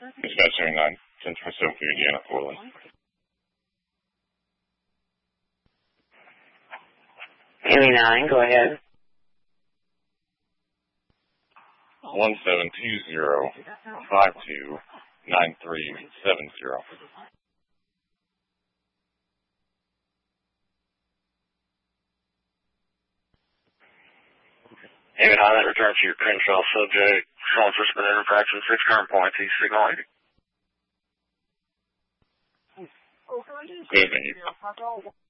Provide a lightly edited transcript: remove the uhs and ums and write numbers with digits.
Dispatch 79, Central Sophie, Indiana, Portland. Amy 9, go ahead. 1720-529370. Amy 9, that returns to your Crenshaw subject. Phone suspended infraction 6 current points. He's signal 80. Good evening.